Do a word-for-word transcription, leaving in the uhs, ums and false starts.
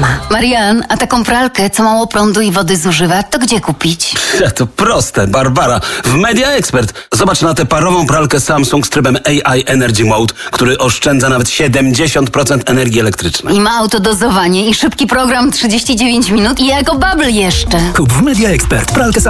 sama. Marian, a taką pralkę, co mało prądu i wody zużywa, to gdzie kupić? To proste, Barbara. W Media Expert. Zobacz na tę parową pralkę Samsung z trybem A I Energy Mode, który oszczędza nawet siedemdziesiąt procent energii elektrycznej. I ma autodozowanie i szybki program trzydzieści dziewięć minut i jako bubble jeszcze. Kup w Media Expert pralkę